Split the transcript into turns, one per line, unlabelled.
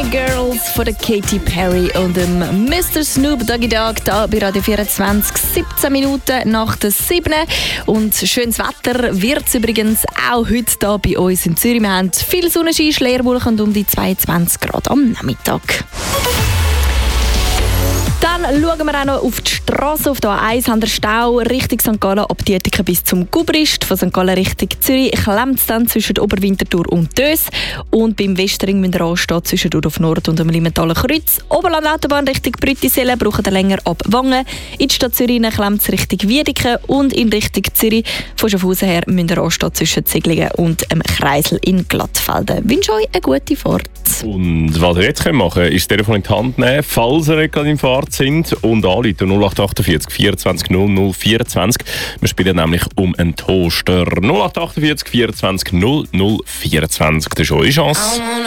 Girls von der Katy Perry und dem Mr. Snoop Doggy Dogg da bei Radio 24, 17 Minuten nach der 7. Und schönes Wetter wird es übrigens auch heute hier bei uns in Zürich. Wir haben viel Sonnenschein, Schleierwolken und um die 22 Grad am Nachmittag. Dann schauen wir auch noch auf die Straße. Auf der A1 haben wir Stau Richtung St. Gallen ab Dietike bis zum Gubrist. Von St. Gallen Richtung Zürich klemmt es dann zwischen Oberwinterthur und Dös. Und beim Westring müssen wir anstehen zwischen auf Nord und dem Limentaler Kreuz. Oberland-Autobahn Richtung Brüttisellen brauchen wir länger ab Wangen. In die Stadt Zürich klemmt es Richtung Wiedeke. Und in Richtung Zürich von Schaffhausen her müssen wir anstehen zwischen Zieglingen und dem Kreisel in Glattfelden. Ich wünsche euch eine gute Fahrt.
Und was ihr jetzt machen könnt, ist das Telefon in die Hand nehmen, falls ihr gerade in Fahrt sind, und anrufen 0848 24 00 24. Wir spielen nämlich um einen Toaster. 0848 24 00 24. Das ist eure Chance.